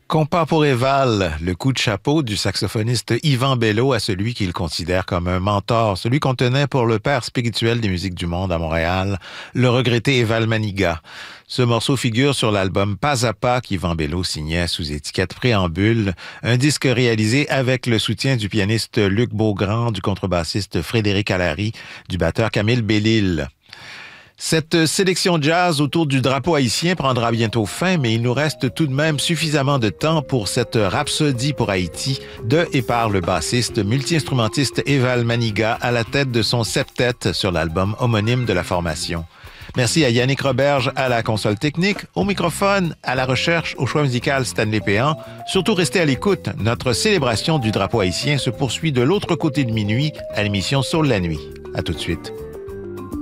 Compas pour Éval, le coup de chapeau du saxophoniste Yvan Bello à celui qu'il considère comme un mentor, celui qu'on tenait pour le père spirituel des musiques du monde à Montréal, le regretté Eval Maniga. Ce morceau figure sur l'album Pas à pas qu'Yvan Bello signait sous étiquette Préambule, un disque réalisé avec le soutien du pianiste Luc Beaugrand, du contrebassiste Frédéric Allary, du batteur Camille Bellil. Cette sélection jazz autour du drapeau haïtien prendra bientôt fin, mais il nous reste tout de même suffisamment de temps pour cette rhapsodie pour Haïti de et par le bassiste multi-instrumentiste Eval Maniga à la tête de son septet sur l'album homonyme de la formation. Merci à Yannick Roberge à la console technique, au microphone, à la recherche, au choix musical Stanley Péan. Surtout restez à l'écoute, notre célébration du drapeau haïtien se poursuit de l'autre côté de minuit à l'émission Soul la nuit. À tout de suite.